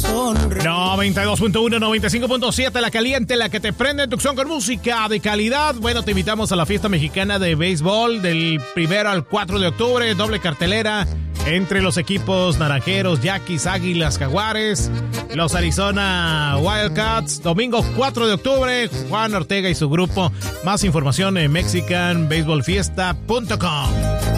sonreír. 92.1, 95.7, la caliente, la que te prende en Tucson con música de calidad. Bueno, te invitamos a la fiesta mexicana de béisbol del 1 al 4 de octubre, doble cartelera entre los equipos naranjeros, Yaquis, Águilas, Jaguares, los Arizona Wildcats. Domingo 4 de octubre, Juan Ortega y su grupo. Más información en mexicanbaseballfiesta.com.